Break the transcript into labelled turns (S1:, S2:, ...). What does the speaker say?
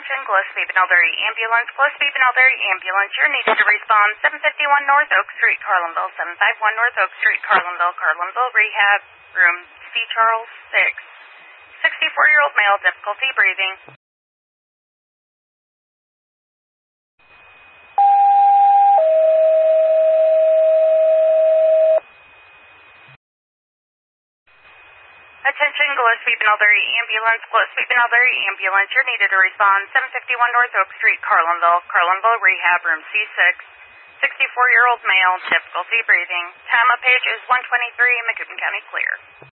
S1: Attention, Gillespie Benelberry Ambulance. Gillespie Benelberry Ambulance. You're needed to respond 751 North Oak Street, Carlinville. 751 North Oak Street, Carlinville. Carlinville Rehab Room C. Charles 6. 64-year-old male, difficulty breathing. Attention, Gillespie Benelberry Ambulance. Gillespie Benelberry Ambulance. You're needed to respond 751 North Oak Street, Carlinville. Carlinville Rehab Room C6. 64-year-old male, difficulty breathing. Time of page is 1:23, Macoupin County clear.